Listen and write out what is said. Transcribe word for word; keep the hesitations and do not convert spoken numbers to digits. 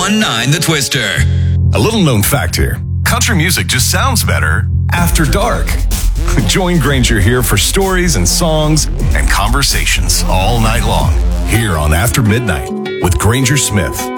one nine The Twister. A little known fact here. Country music just sounds better after dark. Join Granger here for stories and songs and conversations all night long here on After Midnight with Granger Smith.